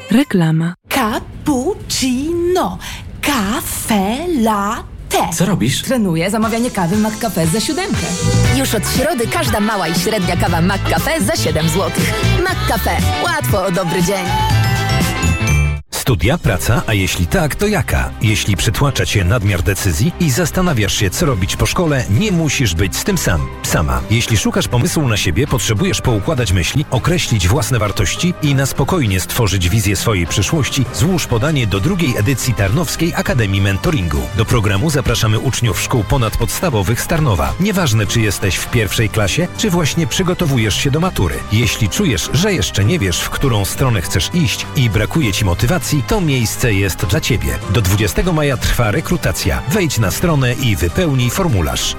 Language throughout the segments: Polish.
Reklama. Cappuccino. Cafe latte. Co robisz? Trenuję zamawianie kawy McCafe za 7. Już od środy każda mała i średnia kawa McCafe za 7 zł. McCafe. Łatwo o dobry dzień. Studia, praca, a jeśli tak, to jaka? Jeśli przytłacza Cię nadmiar decyzji i zastanawiasz się, co robić po szkole, nie musisz być z tym sam. Sama. Jeśli szukasz pomysłu na siebie, potrzebujesz poukładać myśli, określić własne wartości i na spokojnie stworzyć wizję swojej przyszłości, złóż podanie do drugiej edycji Tarnowskiej Akademii Mentoringu. Do programu zapraszamy uczniów szkół ponadpodstawowych z Tarnowa. Nieważne, czy jesteś w pierwszej klasie, czy właśnie przygotowujesz się do matury. Jeśli czujesz, że jeszcze nie wiesz, w którą stronę chcesz iść i brakuje Ci motywacji, to miejsce jest dla Ciebie. Do 20 maja trwa rekrutacja. Wejdź na stronę i wypełnij formularz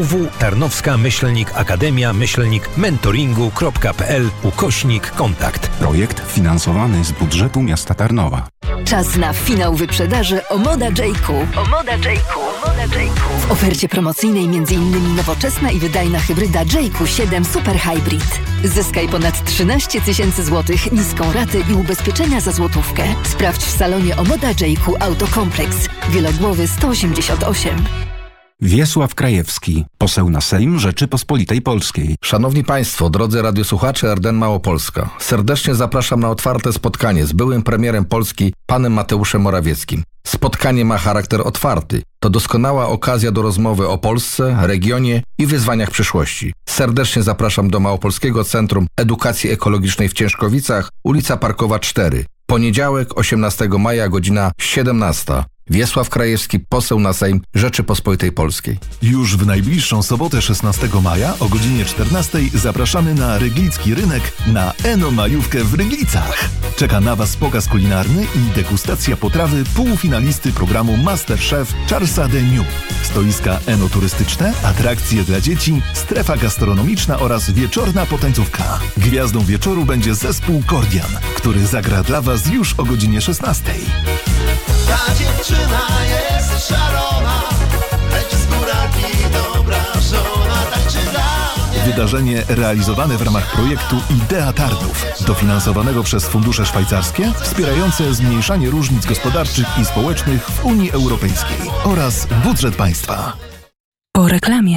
www.tarnowska-mentoringu.pl/kontakt. Projekt finansowany z budżetu miasta Tarnowa. Czas na finał wyprzedaży Omoda J.Ku. W ofercie promocyjnej m.in. nowoczesna i wydajna hybryda J.Ku 7 Super Hybrid. Zyskaj ponad 13 000 złotych, niską ratę i ubezpieczenia za złotówkę. Sprawdź w salonie Omoda J.Ku Autokompleks. Wielogłowy 188. Wiesław Krajewski, poseł na Sejm Rzeczypospolitej Polskiej. Szanowni Państwo, drodzy radiosłuchacze RDN Małopolska, serdecznie zapraszam na otwarte spotkanie z byłym premierem Polski, panem Mateuszem Morawieckim. Spotkanie ma charakter otwarty. To doskonała okazja do rozmowy o Polsce, regionie i wyzwaniach przyszłości. Serdecznie zapraszam do Małopolskiego Centrum Edukacji Ekologicznej w Ciężkowicach, ulica Parkowa 4. Poniedziałek, 18 maja, godzina 17. Wiesław Krajewski, poseł na Sejm Rzeczypospolitej Polskiej. Już w najbliższą sobotę 16 maja o godzinie 14 zapraszamy na Ryglicki Rynek na Eno-majówkę w Ryglicach. Czeka na Was pokaz kulinarny i degustacja potrawy półfinalisty programu MasterChef Charlesa Deniu. Stoiska enoturystyczne, atrakcje dla dzieci, strefa gastronomiczna oraz wieczorna potańcówka. Gwiazdą wieczoru będzie zespół Kordian, który zagra dla Was już o godzinie 16. Ta dziewczyna jest szalona, leci z góraki dobra żona, tańczy dla mnie. Wydarzenie realizowane w ramach projektu Idea Tarnów, dofinansowanego przez fundusze szwajcarskie, wspierające zmniejszanie różnic gospodarczych i społecznych w Unii Europejskiej oraz budżet państwa. Po reklamie.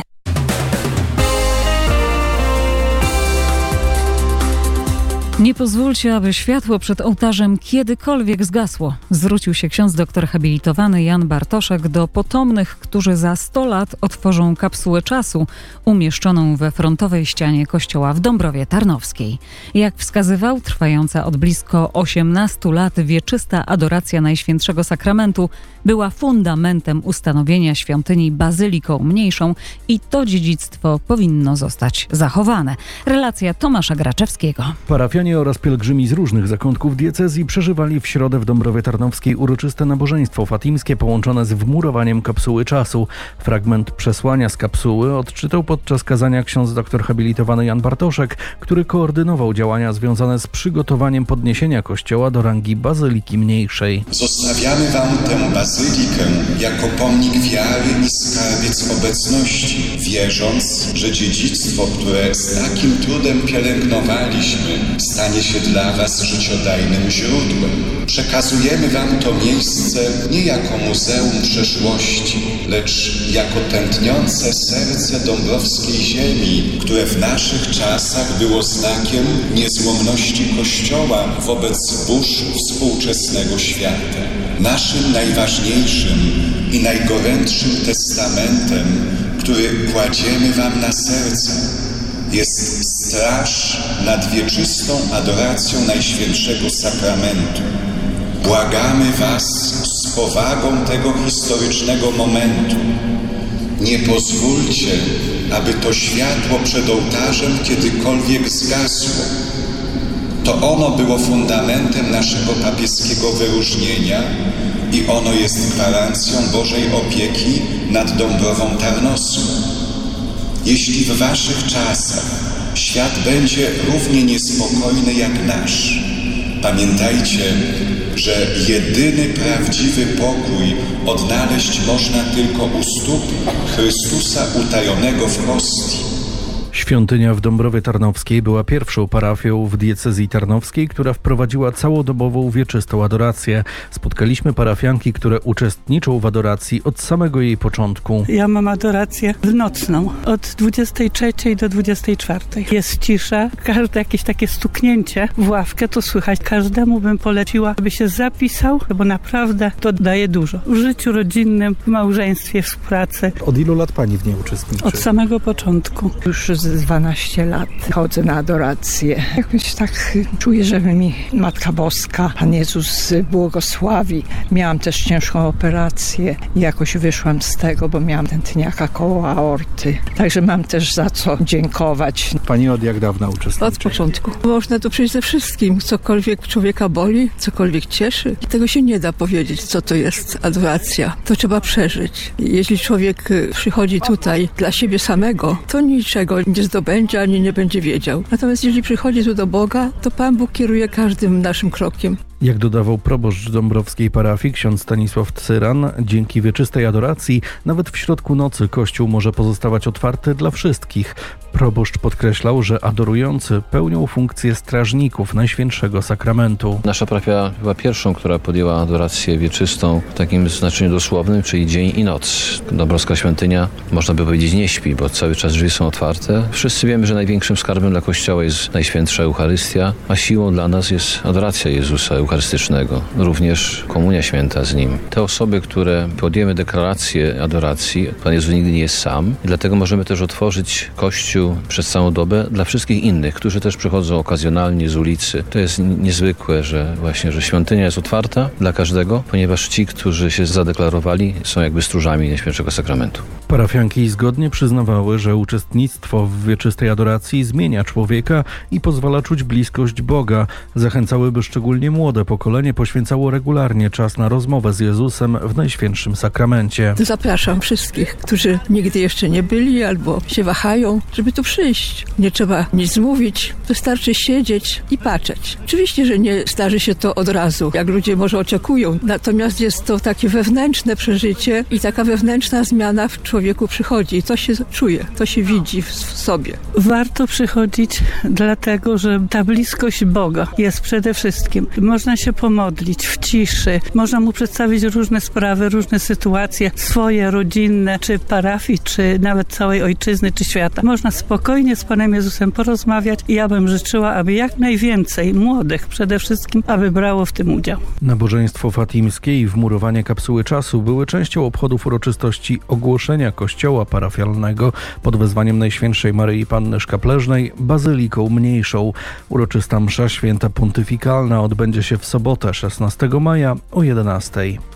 Nie pozwólcie, aby światło przed ołtarzem kiedykolwiek zgasło. Zwrócił się ksiądz doktor habilitowany Jan Bartoszek do potomnych, którzy za 100 lat otworzą kapsułę czasu umieszczoną we frontowej ścianie kościoła w Dąbrowie Tarnowskiej. Jak wskazywał, trwająca od blisko 18 lat wieczysta adoracja Najświętszego Sakramentu była fundamentem ustanowienia świątyni bazyliką mniejszą i to dziedzictwo powinno zostać zachowane. Relacja Tomasza Graczewskiego. Parafianie oraz pielgrzymi z różnych zakątków diecezji przeżywali w środę w Dąbrowie Tarnowskiej uroczyste nabożeństwo fatimskie połączone z wmurowaniem kapsuły czasu. Fragment przesłania z kapsuły odczytał podczas kazania ksiądz doktor habilitowany Jan Bartoszek, który koordynował działania związane z przygotowaniem podniesienia kościoła do rangi bazyliki mniejszej. Zostawiamy Wam tę bazylikę jako pomnik wiary i skarbiec obecności, wierząc, że dziedzictwo, które z takim trudem pielęgnowaliśmy, stanie się dla Was życiodajnym źródłem. Przekazujemy Wam to miejsce nie jako muzeum przeszłości, lecz jako tętniące serce dąbrowskiej ziemi, które w naszych czasach było znakiem niezłomności Kościoła wobec burz współczesnego świata. Naszym najważniejszym i najgorętszym testamentem, który kładziemy Wam na serce, jest straż nad wieczystą adoracją Najświętszego Sakramentu. Błagamy Was z powagą tego historycznego momentu. Nie pozwólcie, aby to światło przed ołtarzem kiedykolwiek zgasło. To ono było fundamentem naszego papieskiego wyróżnienia i ono jest gwarancją Bożej opieki nad Dąbrową Tarnowską. Jeśli w Waszych czasach świat będzie równie niespokojny jak nasz, pamiętajcie, że jedyny prawdziwy pokój odnaleźć można tylko u stóp Chrystusa utajonego w hostii. Świątynia w Dąbrowie Tarnowskiej była pierwszą parafią w diecezji tarnowskiej, która wprowadziła całodobową wieczystą adorację. Spotkaliśmy parafianki, które uczestniczą w adoracji od samego jej początku. Ja mam adorację w nocną, od 23 do 24. Jest cisza, każde jakieś takie stuknięcie w ławkę to słychać. Każdemu bym poleciła, aby się zapisał, bo naprawdę to daje dużo. W życiu rodzinnym, w małżeństwie, w pracy. Od ilu lat pani w niej uczestniczy? Od samego początku. Już z 12 lat chodzę na adorację. Jakoś tak czuję, że mi Matka Boska, Pan Jezus błogosławi. Miałam też ciężką operację i jakoś wyszłam z tego, bo miałam tętniaka koło aorty. Także mam też za co dziękować. Pani od jak dawna uczestniczy? Od początku. Można tu przyjść ze wszystkim. Cokolwiek człowieka boli, cokolwiek cieszy. I tego się nie da powiedzieć, co to jest adoracja. To trzeba przeżyć. Jeśli człowiek przychodzi tutaj dla siebie samego, to niczego nie zdobędzie, ani nie będzie wiedział. Natomiast jeśli przychodzi tu do Boga, to Pan Bóg kieruje każdym naszym krokiem. Jak dodawał proboszcz dąbrowskiej parafii ksiądz Stanisław Cyran, dzięki wieczystej adoracji nawet w środku nocy kościół może pozostawać otwarty dla wszystkich. Proboszcz podkreślał, że adorujący pełnią funkcję strażników Najświętszego Sakramentu. Nasza parafia była pierwszą, która podjęła adorację wieczystą w takim znaczeniu dosłownym, czyli dzień i noc. Dąbrowska świątynia, można by powiedzieć, nie śpi, bo cały czas drzwi są otwarte. Wszyscy wiemy, że największym skarbem dla Kościoła jest Najświętsza Eucharystia, a siłą dla nas jest adoracja Jezusa Eucharystycznego, również Komunia Święta z Nim. Te osoby, które podjęły deklarację adoracji, Pan Jezus nigdy nie jest sam i dlatego możemy też otworzyć Kościół przez całą dobę dla wszystkich innych, którzy też przychodzą okazjonalnie z ulicy. To jest niezwykłe, że świątynia jest otwarta dla każdego, ponieważ ci, którzy się zadeklarowali, są jakby stróżami Najświętszego Sakramentu. Parafianki zgodnie przyznawały, że uczestnictwo w wieczystej adoracji zmienia człowieka i pozwala czuć bliskość Boga. Zachęcały, by szczególnie młode pokolenie poświęcało regularnie czas na rozmowę z Jezusem w Najświętszym Sakramencie. Zapraszam wszystkich, którzy nigdy jeszcze nie byli albo się wahają, żeby tu przyjść. Nie trzeba nic mówić, wystarczy siedzieć i patrzeć. Oczywiście, że nie zdarzy się to od razu, jak ludzie może oczekują. Natomiast jest to takie wewnętrzne przeżycie i taka wewnętrzna zmiana w człowieku przychodzi. To się czuje, to się widzi w sobie. Warto przychodzić dlatego, że ta bliskość Boga jest przede wszystkim. Można się pomodlić w ciszy, można mu przedstawić różne sprawy, różne sytuacje, swoje, rodzinne, czy parafii, czy nawet całej ojczyzny, czy świata. Można spokojnie z Panem Jezusem porozmawiać i ja bym życzyła, aby jak najwięcej młodych przede wszystkim, aby brało w tym udział. Nabożeństwo fatimskie i wmurowanie kapsuły czasu były częścią obchodów uroczystości ogłoszenia kościoła parafialnego pod wezwaniem Najświętszej Maryi Panny Szkapleżnej bazyliką mniejszą. Uroczysta msza święta pontyfikalna odbędzie się w sobotę 16 maja o 11:00.